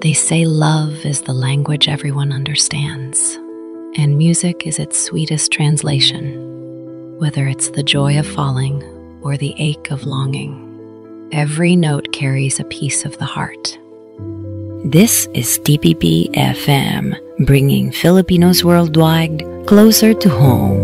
They say love is the language everyone understands, and music is its sweetest translation, whether it's the joy of falling or the ache of longing. Every note carries a piece of the heart. This is TPP FM, bringing Filipinos worldwide closer to home.